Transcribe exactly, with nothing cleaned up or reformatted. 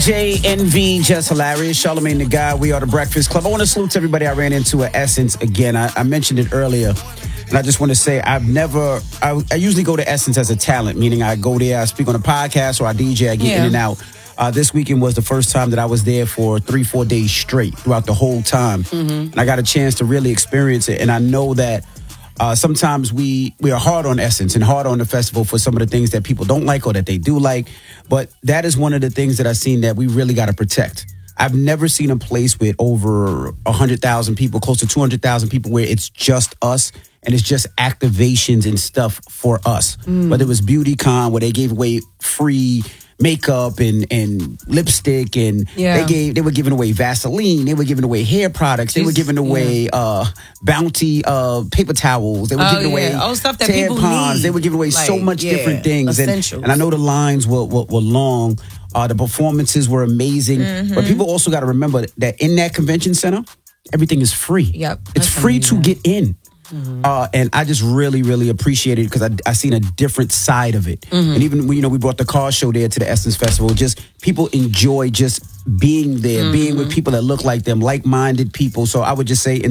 J, Envy, Just Hilarious, Charlamagne the Guy. We are the Breakfast Club. I want to salute to everybody I ran into at Essence again. I, I mentioned it earlier, and I just want to say I've never, I, I usually go to Essence as a talent, meaning I go there, I speak on a podcast, or I D J, I get yeah. in and out. Uh, this weekend was the first time that I was there for three, four days straight throughout the whole time. Mm-hmm. And I got a chance to really experience it. And I know that uh, sometimes we, we are hard on Essence and hard on the festival for some of the things that people don't like or that they do like. But that is one of the things that I've seen that we really got to protect. I've never seen a place with over one hundred thousand people, close to two hundred thousand people, where it's just us and it's just activations and stuff for us. Mm. Whether it was BeautyCon, where they gave away free makeup and, and lipstick, and yeah. they gave they were giving away Vaseline, they were giving away hair products, they Jeez, were giving away yeah. uh, Bounty uh, paper towels, they were oh, giving yeah. away oh, stuff that tampons, need. They were giving away like, so much yeah, different things, and, and I know the lines were were, were long. Uh, the performances were amazing, mm-hmm. but people also got to remember that in that convention center, everything is free. Yep, it's free amazing. to get in. Mm-hmm. Uh, and I just really, really appreciate it because I, I seen a different side of it. Mm-hmm. And even when, you know, we brought the car show there to the Essence Festival, just people enjoy just being there, mm-hmm. being with people that look like them, like-minded people. So I would just say, in